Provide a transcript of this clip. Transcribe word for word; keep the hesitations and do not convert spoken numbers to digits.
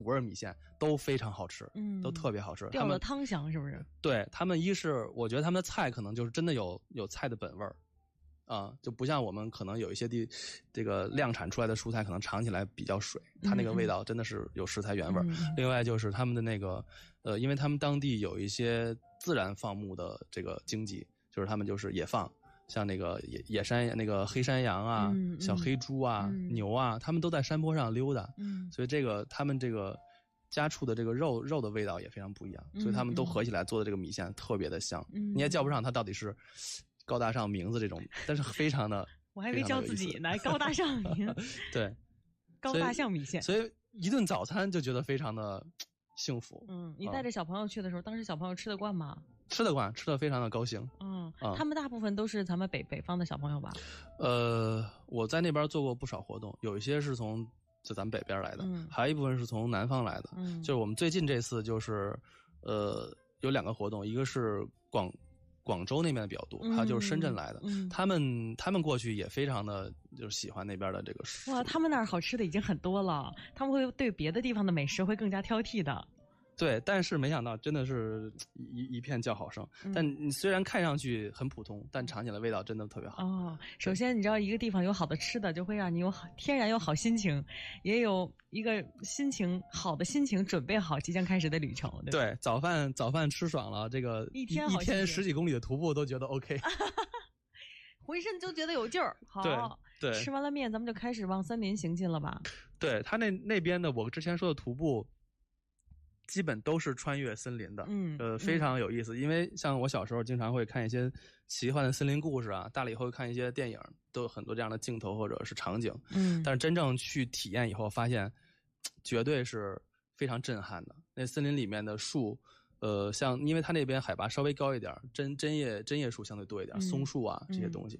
五味米线都非常好吃，嗯，都特别好吃， 掉了汤香是不是？ 对，他们一是我觉得他们的菜可能就是真的有有菜的本味儿。啊，就不像我们可能有一些地，这个量产出来的蔬菜可能尝起来比较水，它那个味道真的是有食材原味。嗯嗯、另外就是他们的那个，呃，因为他们当地有一些自然放牧的这个经济，就是他们就是野放，像那个野野山那个黑山羊啊、嗯嗯、小黑猪啊、嗯、牛啊，他们都在山坡上溜达，嗯，所以这个他们这个家畜的这个肉肉的味道也非常不一样，嗯、所以他们都合起来做的这个米线特别的香，嗯、你也叫不上它到底是。高大上名字这种，但是非常的， 我还以为叫自己呢，高大上名， 对， 高大象米线， 所以一顿早餐就觉得非常的幸福。 嗯，你带着小朋友去的时候，嗯、当时小朋友吃得惯吗？ 吃得惯，吃得非常的高兴。 嗯，嗯他们大部分都是咱们北北方的小朋友吧？ 呃，我在那边做过不少活动，有一些是从就咱们北边来的，嗯，还有一部分是从南方来的。嗯，就是我们最近这次就是，呃，有两个活动，一个是广。广州那边的比较多，还有就是深圳来的，嗯嗯、他们他们过去也非常的就是喜欢那边的这个食。 哇，他们那儿好吃的已经很多了，他们会对别的地方的美食会更加挑剔的。 对，但是没想到真的是一一片叫好声。嗯、但你虽然看上去很普通，但尝起来味道真的特别好。 哦，首先你知道一个地方有好的吃的，就会让你有好天然有好心情，也有一个心情好的心情准备好即将开始的旅程。对, 对，早饭早饭吃爽了，这个一天一天十几公里的徒步都觉得 OK， 浑身就觉得有劲儿。好， 对对， 吃完了面，咱们就开始往森林行进了吧？ 对他那那边的我之前说的徒步。基本都是穿越森林的，嗯，呃，非常有意思。嗯、因为像我小时候经常会看一些奇幻的森林故事啊，大了以后看一些电影，都有很多这样的镜头或者是场景，嗯，但是真正去体验以后，发现绝对是非常震撼的。那森林里面的树，呃，像因为它那边海拔稍微高一点，针针叶针叶树相对多一点，嗯、松树啊这些东西。